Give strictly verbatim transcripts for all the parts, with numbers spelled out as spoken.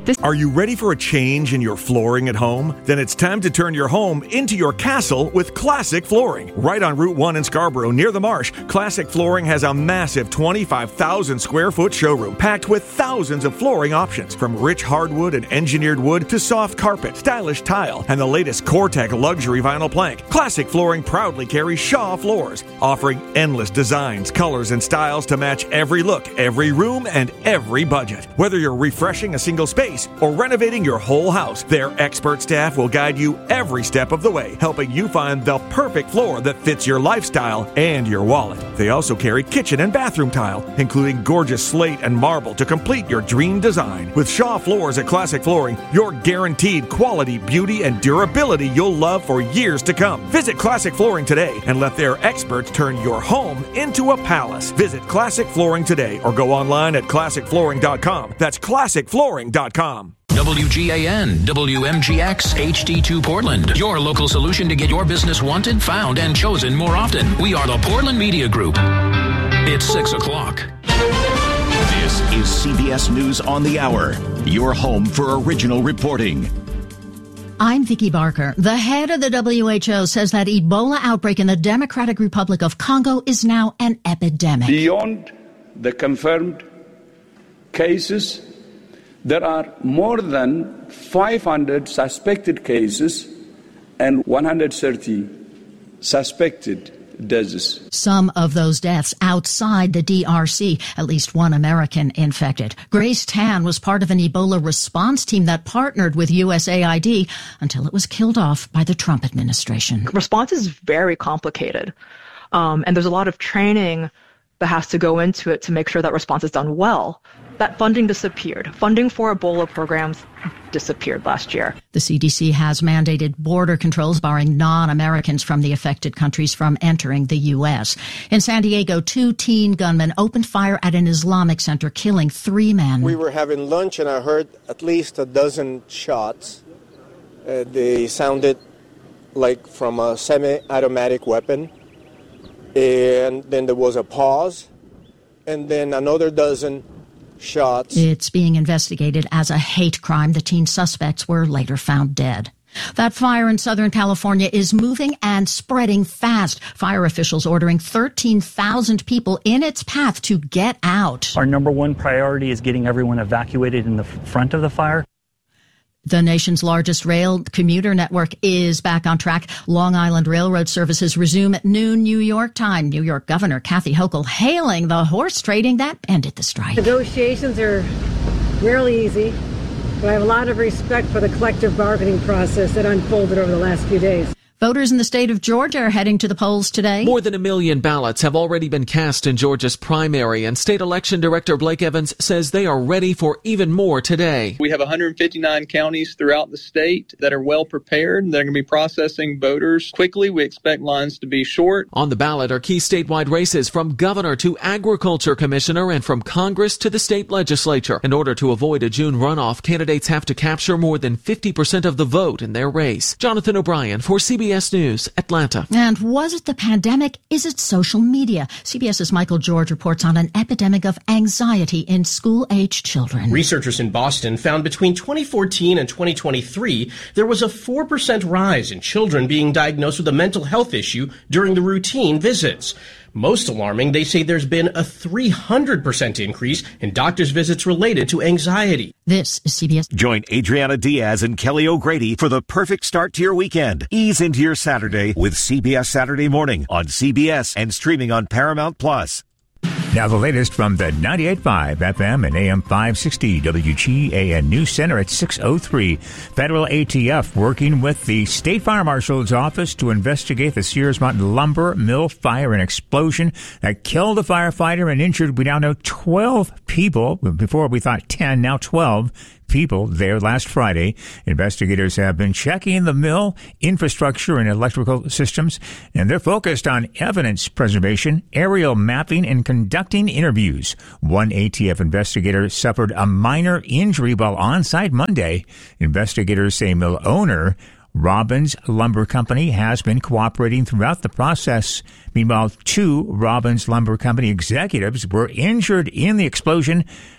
This- Are you ready for a change in your flooring at home? Then it's time to turn your home into your castle with Classic Flooring. Right on Route one in Scarborough, near the Marsh, Classic Flooring has a massive twenty-five thousand square foot showroom packed with thousands of flooring options, from rich hardwood and engineered wood to soft carpet, stylish tile, and the latest Core-Tech luxury vinyl plank. Classic Flooring proudly carries Shaw floors, offering endless designs, colors, and styles to match every look, every room, and every budget. Whether you're refreshing a single space or renovating your whole house, their expert staff will guide you every step of the way, helping you find the perfect floor that fits your lifestyle and your wallet. They also carry kitchen and bathroom tile, including gorgeous slate and marble to complete your dream design. With Shaw Floors at Classic Flooring, you're guaranteed quality, beauty, and durability you'll love for years to come. Visit Classic Flooring today and let their experts turn your home into a palace. Visit Classic Flooring today or go online at classic flooring dot com. That's classic flooring dot com. W G A N, W M G X, H D two Portland. Your local solution to get your business wanted, found, and chosen more often. We are the Portland Media Group. It's six o'clock. This is C B S News on the Hour, your home for original reporting. I'm Vicki Barker. The head of the W H O says that Ebola outbreak in the Democratic Republic of Congo is now an epidemic. Beyond the confirmed cases, there are more than five hundred suspected cases and one hundred thirty suspected deaths. Some of those deaths outside the D R C, at least one American infected. Grace Tan was part of an Ebola response team that partnered with U S A I D until it was killed off by the Trump administration. Response is very complicated, um, and there's a lot of training that has to go into it to make sure that response is done well. That funding disappeared. Funding for Ebola programs disappeared last year. The C D C has mandated border controls barring non-Americans from the affected countries from entering the U S. In San Diego, two teen gunmen opened fire at an Islamic center, killing three men. We were having lunch and I heard at least a dozen shots. Uh, they sounded like from a semi-automatic weapon. And then there was a pause, and then another dozen shots. It's being investigated as a hate crime. The teen suspects were later found dead. That fire in Southern California is moving and spreading fast. Fire officials ordering thirteen thousand people in its path to get out. Our number one priority is getting everyone evacuated in the front of the fire. The nation's largest rail commuter network is back on track. Long Island Railroad services resume at noon New York time. New York Governor Kathy Hochul hailing the horse trading that ended the strike. Negotiations are rarely easy, but I have a lot of respect for the collective bargaining process that unfolded over the last few days. Voters in the state of Georgia are heading to the polls today. More than a million ballots have already been cast in Georgia's primary, and State Election Director Blake Evans says they are ready for even more today. We have one hundred fifty-nine counties throughout the state that are well prepared. They're going to be processing voters quickly. We expect lines to be short. On the ballot are key statewide races from governor to agriculture commissioner and from Congress to the state legislature. In order to avoid a June runoff, candidates have to capture more than fifty percent of the vote in their race. Jonathan O'Brien for C B S News, Atlanta. And was it the pandemic? Is it social media? CBS's Michael George reports on an epidemic of anxiety in school-aged children. Researchers in Boston found between twenty fourteen and twenty twenty-three, there was a four percent rise in children being diagnosed with a mental health issue during the routine visits. Most alarming, they say there's been a three hundred percent increase in doctor's visits related to anxiety. This is C B S. Join Adriana Diaz and Kelly O'Grady for the perfect start to your weekend. Ease into your Saturday with C B S Saturday Morning on C B S and streaming on Paramount Plus. Now the latest from the ninety-eight point five F M and A M five sixty W G A N News Center at six oh three. Federal A T F working with the State Fire Marshal's office to investigate the Sears Mountain lumber mill fire and explosion that killed a firefighter and injured, we now know, twelve people. Before we thought ten, now twelve people there last Friday. Investigators have been checking the mill infrastructure and electrical systems, and they're focused on evidence preservation, aerial mapping, and conducting interviews. One A T F investigator suffered a minor injury while on site Monday. Investigators say mill owner Robbins Lumber Company has been cooperating throughout the process. Meanwhile, two Robbins Lumber Company executives were injured in the explosion,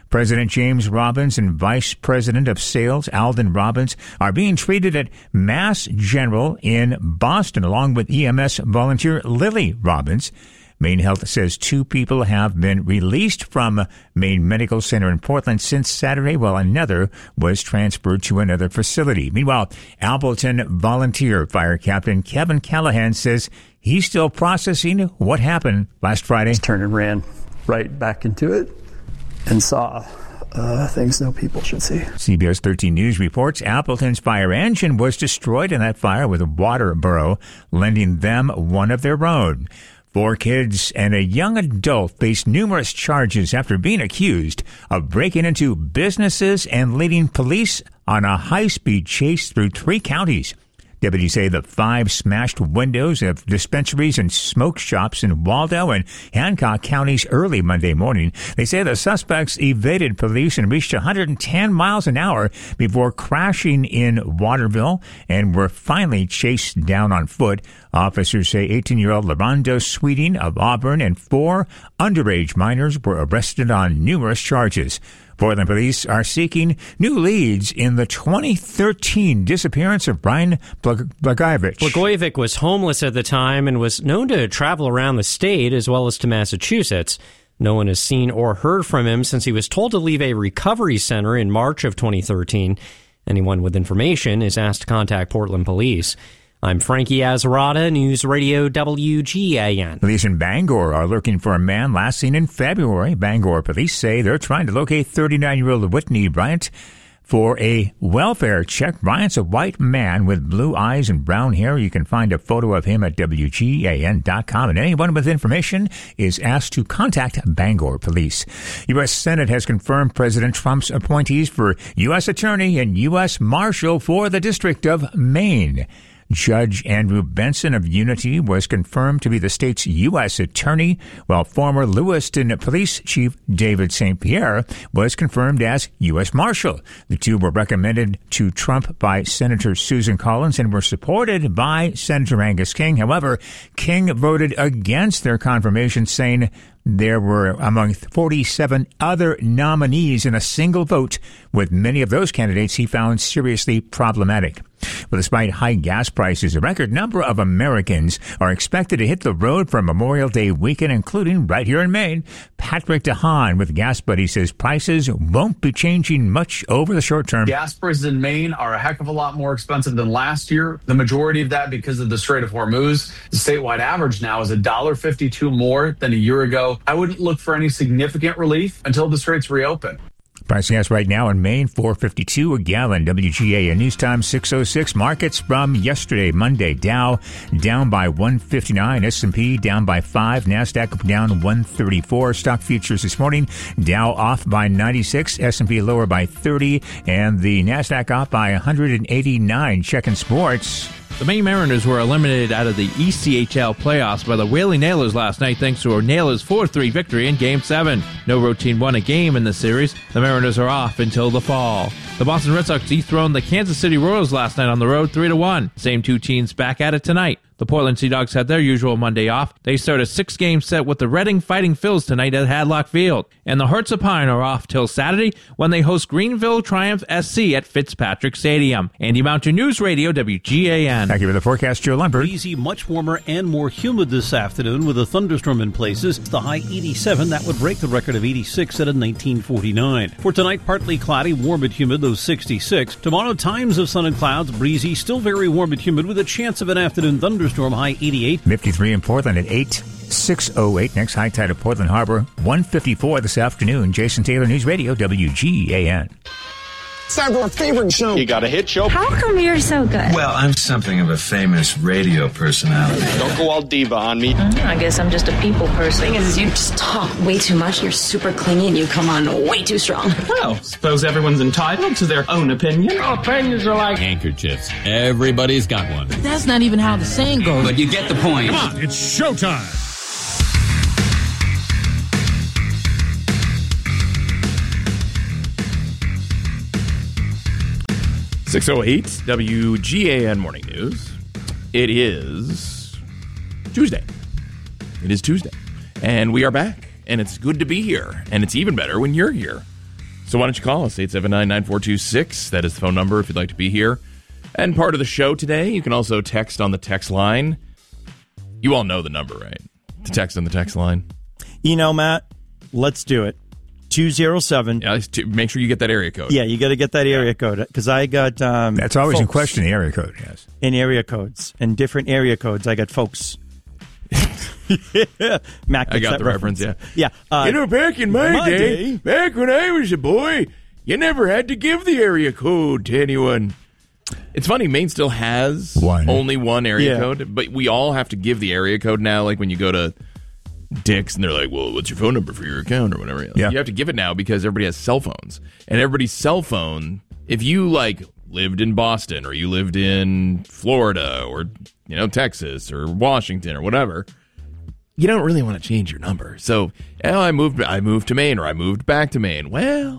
President James Robbins and Vice President of Sales Alden Robbins are being treated at Mass General in Boston, along with E M S volunteer Lily Robbins. Maine Health says two people have been released from Maine Medical Center in Portland since Saturday, while another was transferred to another facility. Meanwhile, Appleton volunteer fire captain Kevin Callahan says he's still processing what happened last Friday. Just turned and ran right back into it and saw uh, things no people should see. C B S thirteen News reports Appleton's fire engine was destroyed in that fire with a water burrow, lending them one of their own. Four kids and a young adult face numerous charges after being accused of breaking into businesses and leading police on a high-speed chase through three counties. Deputies say the five smashed windows of dispensaries and smoke shops in Waldo and Hancock counties early Monday morning. They say the suspects evaded police and reached one hundred ten miles an hour before crashing in Waterville and were finally chased down on foot. Officers say eighteen-year-old LaRondo Sweeting of Auburn and four underage minors were arrested on numerous charges. Portland police are seeking new leads in the twenty thirteen disappearance of Brian Blagojevich. Blagojevich was homeless at the time and was known to travel around the state as well as to Massachusetts. No one has seen or heard from him since he was told to leave a recovery center in March of twenty thirteen. Anyone with information is asked to contact Portland police. I'm Frankie Azarada, News Radio W G A N. Police in Bangor are looking for a man last seen in February. Bangor police say they're trying to locate thirty-nine-year-old Whitney Bryant for a welfare check. Bryant's a white man with blue eyes and brown hair. You can find a photo of him at W G A N dot com. And anyone with information is asked to contact Bangor police. U S Senate has confirmed President Trump's appointees for U S Attorney and U S Marshal for the District of Maine. Judge Andrew Benson of Unity was confirmed to be the state's U S attorney, while former Lewiston Police Chief David Saint Pierre was confirmed as U S Marshal. The two were recommended to Trump by Senator Susan Collins and were supported by Senator Angus King. However, King voted against their confirmation, saying there were among forty-seven other nominees in a single vote, with many of those candidates he found seriously problematic. Well, despite high gas prices, a record number of Americans are expected to hit the road for Memorial Day weekend, including right here in Maine. Patrick DeHaan with Gas Buddy says prices won't be changing much over the short term. Gas prices in Maine are a heck of a lot more expensive than last year. The majority of that because of the Strait of Hormuz. The statewide average now is one dollar fifty-two more than a year ago. I wouldn't look for any significant relief until the straits reopen. Price gas right now in Maine, four fifty-two a gallon. W G A N News Time, six oh six. Markets from yesterday, Monday. Dow down by one fifty-nine. S and P down by five. NASDAQ down one thirty-four. Stock futures this morning. Dow off by ninety-six. S and P lower by thirty. And the NASDAQ off by one eighty-nine. Checking sports. The Maine Mariners were eliminated out of the E C H L playoffs by the Whaley Nailers last night thanks to a Nailers four three victory in Game seven. No road team won a game in the series. The Mariners are off until the fall. The Boston Red Sox dethroned the Kansas City Royals last night on the road three to one. Same two teams back at it tonight. The Portland Sea Dogs had their usual Monday off. They start a six-game set with the Reading Fighting Phils tonight at Hadlock Field. And the Hearts of Pine are off till Saturday when they host Greenville Triumph S C at Fitzpatrick Stadium. Andy Mountain News Radio, W G A N. Thank you for the forecast, Joe Lumber. Easy, much warmer and more humid this afternoon with a thunderstorm in places. The high eighty-seven, that would break the record of eighty-six set in nineteen forty-nine. For tonight, partly cloudy, warm and humid, those sixty-six. Tomorrow, times of sun and clouds, breezy, still very warm and humid with a chance of an afternoon thunderstorm, high eighty-eight. fifty-three in Portland at eight. six oh eight. Next high tide at Portland Harbor, one fifty-four this afternoon. Jason Taylor, News Radio, W G A N. It's time for our favorite show. You got a hit show? How come you're so good? Well, I'm something of a famous radio personality. Don't go all diva on me. Mm-hmm. I guess I'm just a people person. The thing is, you just talk way too much. You're super clingy and you come on way too strong. Well, suppose everyone's entitled to their own opinion. Our opinions are like handkerchiefs. Everybody's got one. But that's not even how the saying goes. But you get the point. Come on, it's showtime. six oh eight W G A N Morning News. It is Tuesday. It is Tuesday. And we are back. And it's good to be here. And it's even better when you're here. So why don't you call us, eight seven nine, nine four two six. That is the phone number if you'd like to be here. And part of the show today, you can also text on the text line. You all know the number, right? To text on the text line. You know, Matt, let's do it. two oh seven. Yeah, to make sure you get that area code. Yeah, you got to get that area code because I got. Um, That's always in question, the area code, yes. In area codes. And different area codes, I got folks. Mac I got that the reference, yeah. Yeah. Uh, you know, back in my, my day, day, back when I was a boy, you never had to give the area code to anyone. It's funny, Maine still has one. only one area Yeah. code, but we all have to give the area code now, like when you go to Dick's and they're like, well, what's your phone number for your account or whatever? Yeah. You have to give it now because everybody has cell phones. And everybody's cell phone, if you like lived in Boston or you lived in Florida or, you know, Texas or Washington or whatever, you don't really want to change your number. So, oh, I moved I moved to Maine or I moved back to Maine. Well,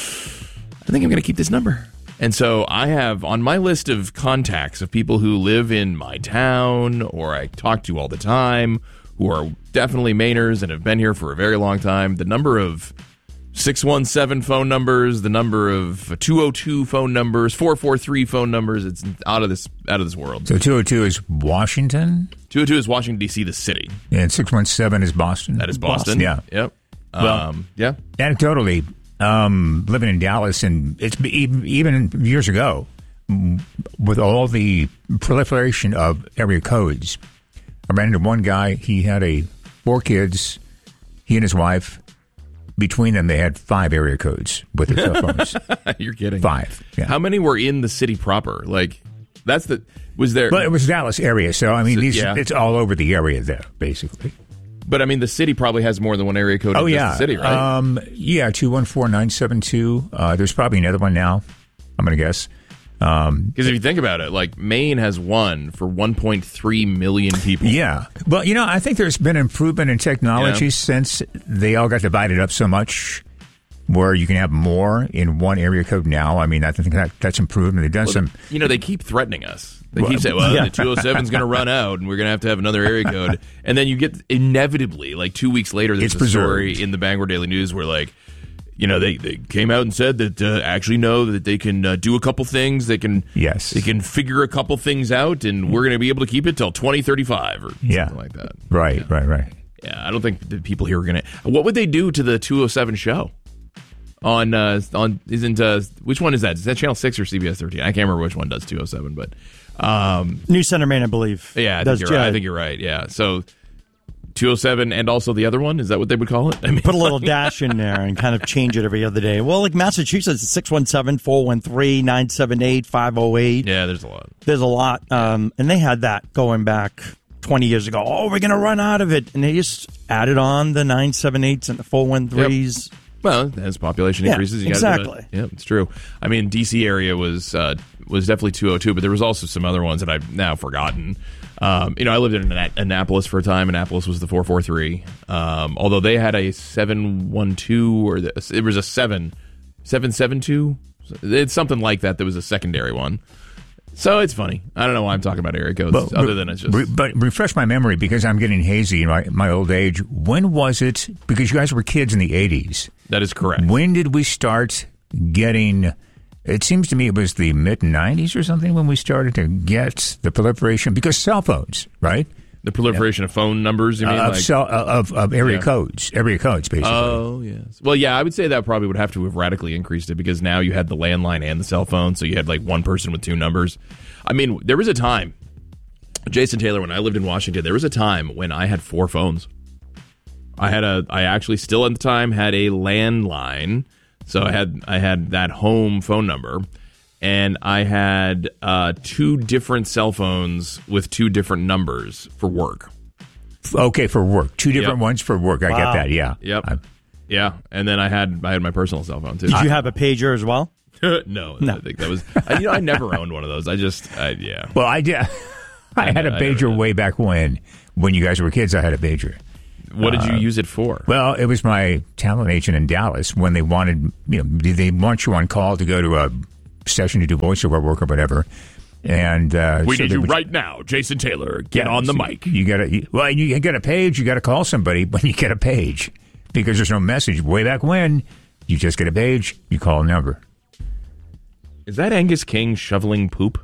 I think I'm going to keep this number. And so I have on my list of contacts of people who live in my town or I talk to all the time who are definitely Mainers and have been here for a very long time, the number of six one seven phone numbers, the number of two oh two phone numbers, four four three phone numbers, it's out of this out of this world. So two oh two is Washington? two oh two is Washington, D C, the city. And six one seven is Boston? That is Boston. Yeah. Yep. Well, um, yeah. Anecdotally, um, living in Dallas, and it's even, even years ago, with all the proliferation of area codes, I ran into one guy. He had a four kids, he and his wife. Between them, they had five area codes with their cell phones. You're kidding. Five. Yeah. How many were in the city proper? Like, that's the... Was there... Well, it was Dallas area, so, I mean, So, these, yeah. it's all over the area there, basically. But, I mean, the city probably has more than one area code Oh, in just yeah. the city, right? Um, yeah, two one four nine seven two. Uh, there's probably another one now, I'm going to guess. Um, Because if you think about it, like, Maine has one for one point three million people. Yeah. Well, you know, I think there's been improvement in technology Yeah. since they all got divided up so much where you can have more in one area code now. I mean, I think that that's improved, and they've done Well, some... You know, they keep threatening us. They Well, keep saying, well, yeah. the two oh seven is going to run out, and we're going to have to have another area code. And then you get, inevitably, like two weeks later, there's It's a preserved. story in the Bangor Daily News where, like, you know, they, they came out and said that uh, actually no, that they can uh, do a couple things. They can yes, they can figure a couple things out, and we're going to be able to keep it till twenty thirty-five or Yeah. something like that. Right, right, right. Yeah, I don't think the people here are going to. What would they do to the two oh seven show? On uh, on isn't uh, which one is that? Is that Channel Six or C B S thirteen? I can't remember which one does two oh seven, but um, New Center Maine, I believe. yeah, I does think you're right. I Jed. think you're right. Yeah, so two oh seven and also the other one, is that what they would call it? I mean, Put a little dash in there and kind of change it every other day. Well, like Massachusetts, it's six one seven, four one three, nine seven eight, five oh eight. Yeah, there's a lot. There's a lot. Um, and they had that going back twenty years ago. Oh, we're going to run out of it. And they just added on the nine seven eights and the four one threes. Yep. Well, as population Yeah, increases, you gotta do exactly. it. Yeah, it's true. I mean, D C area was uh, was definitely two oh two, but there was also some other ones that I've now forgotten. Um, you know, I lived in Anna- Annapolis for a time. Annapolis was the four four three. Um, although they had a seven one two, or the, it was a seven seven seven two. It's something like that. That was a secondary one. So it's funny. I don't know why I'm talking about area codes, But, other than it's just. re- but refresh my memory because I'm getting hazy in my, my old age. When was it? Because you guys were kids in the eighties. That is correct. When did we start getting? It seems to me it was the mid nineties or something when we started to get the proliferation because cell phones, right? The proliferation of phone numbers, you mean? Uh, of, like, cell, uh, of of area Yeah. codes, area codes, basically. Oh, yes. Well, yeah, I would say that probably would have to have radically increased it because now you had the landline and the cell phone, so you had like one person with two numbers. I mean, there was a time, Jason Taylor, when I lived in Washington, there was a time when I had four phones. I had a, I actually still at the time had a landline, so I had I had that home phone number, and I had uh, two different cell phones with two different numbers for work. Okay, for work, two different Yep. ones for work. I Wow. get that. Yeah. Yep. I- Yeah, and then I had I had my personal cell phone too. Did you have a pager as well? no, No. I think that was. I, you know, I never owned one of those. I just, I, yeah. Well, I did. I had a I never pager did. way back when. When you guys were kids, I had a pager. What did you Uh, use it for? Well, it was my talent agent in Dallas when they wanted, you know, they want you on call to go to a session to do voiceover work or whatever. And uh, we so need they you would- right now, Jason Taylor. Get Yeah, on the so mic. You got to well, you get a page. You got to call somebody when you get a page because there's no message. Way back when, You just get a page, you call a number. Is that Angus King shoveling poop?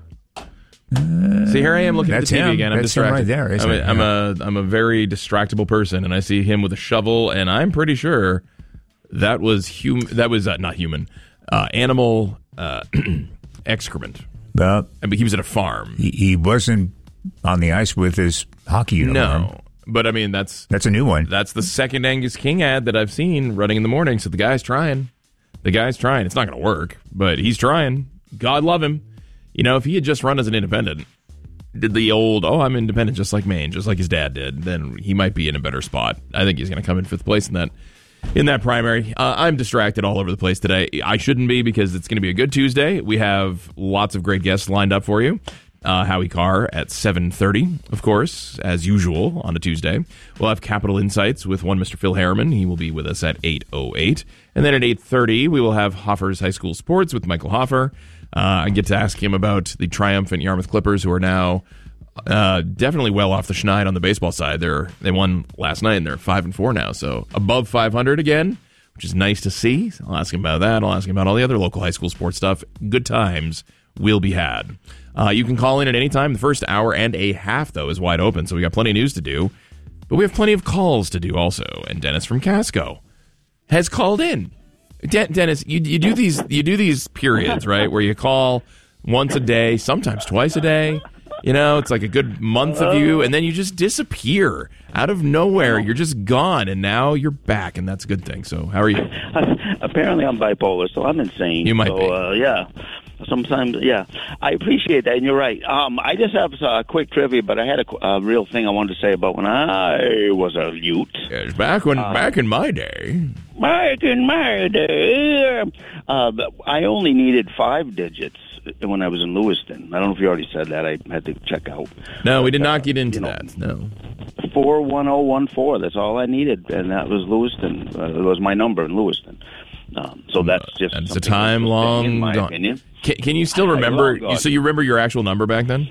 Uh, see, here I am looking at the T V him. again. I'm that's distracted. Him right there, I'm, a, it? I'm yeah. a I'm a very distractible person, and I see him with a shovel, and I'm pretty sure that was hum- That was uh, not human, uh, animal uh, excrement. Well, I mean, he was at a farm. He, he wasn't on the ice with his hockey uniform. No, but I mean that's that's a new one. That's the second Angus King ad that I've seen running in the morning. So the guy's trying. The guy's trying. It's not going to work, but he's trying. God love him. You know, if he had just run as an independent, did the old, oh, I'm independent just like Maine, just like his dad did, then he might be in a better spot. I think he's going to come in fifth place in that in that primary. Uh, I'm distracted all over the place today. I shouldn't be because it's going to be a good Tuesday. We have lots of great guests lined up for you. Uh, Howie Carr at seven thirty, of course, as usual on a Tuesday. We'll have Capital Insights with one Mister Phil Harriman. He will be with us at eight oh eight. And then at eight thirty, we will have Hoffer's High School Sports with Michael Hoffer. Uh, I get to ask him about the triumphant Yarmouth Clippers, who are now uh, definitely well off the schneid on the baseball side. They're They won last night, and they're five and four now, so above five hundred again, which is nice to see. I'll ask him about that. I'll ask him about all the other local high school sports stuff. Good times will be had. Uh, you can call in at any time. The first hour and a half, though, is wide open, so we got plenty of news to do. But we have plenty of calls to do also. And Dennis from Casco has called in. De- Dennis, you, you do these you do these periods, right, where you call once a day, sometimes twice a day. You know, it's like a good month of you, and then you just disappear out of nowhere. You're just gone, and now you're back, and that's a good thing. So how are you? Apparently I'm bipolar, so I'm insane. You might so, be. Uh, yeah. Sometimes, yeah. I appreciate that, and you're right. Um, I just have a quick trivia, but I had a, a real thing I wanted to say about when I was a youth. Yes, back when, uh, back in my day. Back in my day, uh, I only needed five digits when I was in Lewiston. I don't know if you already said that. I had to check out. No, we did not get into uh, that. Know, no. four one zero one four. That's all I needed, and that was Lewiston. Uh, it was my number in Lewiston. Um, so that's just uh, it's a time long in my gone. opinion. Can, can you still remember? Oh, so you remember your actual number back then?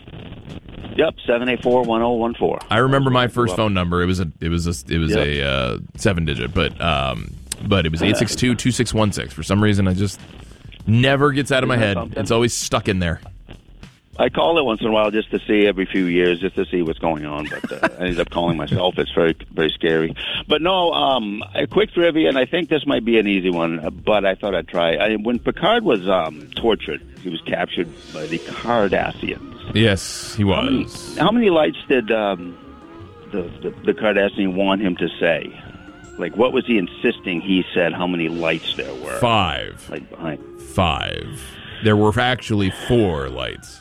Yep, seven eight four one zero one four. I remember my first phone number. It was a it was a it was yep. a uh, seven digit, but um, but it was eight six two two six one six. For some reason, I just never gets out of my head. It's always stuck in there. I call it once in a while just to see every few years, just to see what's going on. But uh, I ended up calling myself. It's very, very scary. But no, um, a quick trivia, and I think this might be an easy one, but I thought I'd try. I, when Picard was um, tortured, he was captured by the Cardassians. Yes, he was. How many, how many lights did um, the, the, the Cardassian want him to say? Like, what was he insisting he said how many lights there were? Five. Like behind. Five. There were actually four lights.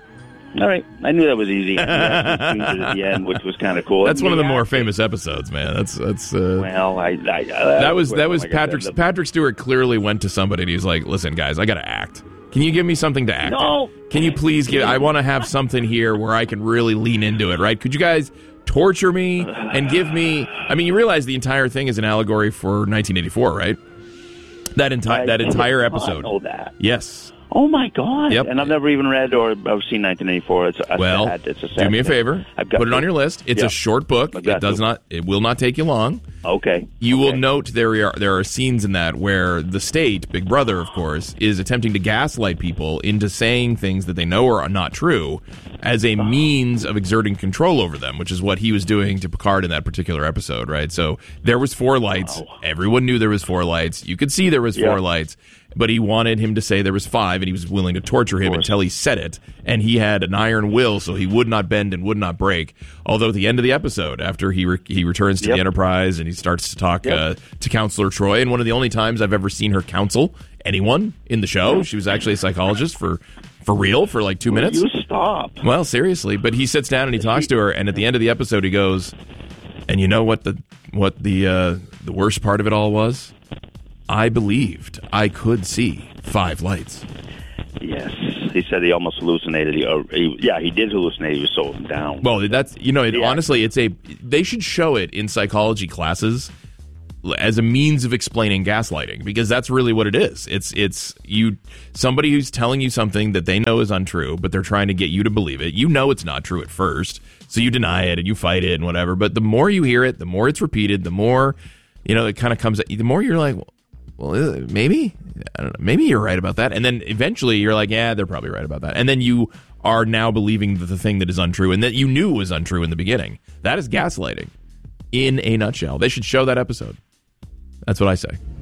All right, I knew that was easy. At the end, which was kind of cool. That's one of the more famous episodes, man. That's that's. Uh, well, I, I uh, that was that was like Patrick said, the, Patrick Stewart clearly went to somebody and he was like, "Listen, guys, I got to act. Can you give me something to act? No. In? Can you please give? I want to have something here where I can really lean into it. Right? Could you guys torture me and give me? I mean, you realize the entire thing is an allegory for nineteen eighty-four, right? That entire that entire episode. I know that. Yes. Oh my God! Yep. And I've never even read or I've seen nineteen eighty-four. It's a well. sad, it's a sad do me a favor. I've got Put it to. on your list. It's yep. a short book. It does to. not. It will not take you long. Okay. You okay. will note there are there are scenes in that where the state, Big Brother, of course, is attempting to gaslight people into saying things that they know are not true, as a means of exerting control over them, which is what he was doing to Picard in that particular episode. Right. So there was four lights. Wow. Everyone knew there was four lights. You could see there was four yep. lights. But he wanted him to say there was five, and he was willing to torture him until he said it. And he had an iron will, so he would not bend and would not break. Although at the end of the episode, after he re- he returns to yep. the Enterprise and he starts to talk yep. uh, to Counselor Troy, and one of the only times I've ever seen her counsel anyone in the show, she was actually a psychologist for for real for like two Will minutes. You stop. Well, seriously, but he sits down and he talks to her, and at the end of the episode, he goes, "And you know what the what the uh, the worst part of it all was? I believed I could see five lights." Yes, he said he almost hallucinated. He, uh, he, yeah, he did hallucinate. He was so down. Well, that's you know, it, yeah. honestly, it's a. They should show it in psychology classes as a means of explaining gaslighting, because that's really what it is. It's it's you somebody who's telling you something that they know is untrue, but they're trying to get you to believe it. You know it's not true at first, so you deny it and you fight it and whatever. But the more you hear it, the more it's repeated, the more you know it kind of comes. The more you're like, well, maybe, I don't know, maybe you're right about that. And then eventually you're like, yeah, they're probably right about that. And then you are now believing the, the thing that is untrue and that you knew was untrue in the beginning. That is gaslighting in a nutshell. They should show that episode. That's what I say.